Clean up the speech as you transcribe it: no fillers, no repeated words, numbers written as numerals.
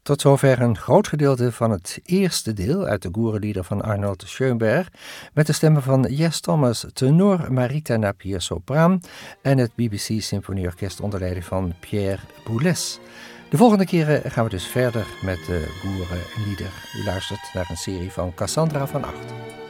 Tot zover een groot gedeelte van het eerste deel uit de Goerenlieder van Arnold Schoenberg met de stemmen van Jes Thomas tenor, Marita Napier sopraan en het BBC Symfonieorkest onder leiding van Pierre Boulez. De volgende keren gaan we dus verder met de Goerenlieder. U luistert naar een serie van Cassandra van Acht.